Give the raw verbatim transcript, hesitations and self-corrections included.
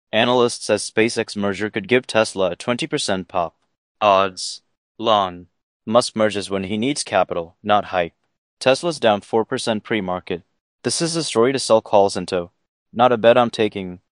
Analyst says SpaceX merger could give Tesla a twenty percent pop. Odds. Long. Musk merges when he needs capital, not hype. Tesla's down four percent pre-market. This is a story to sell calls into, not a bet I'm taking.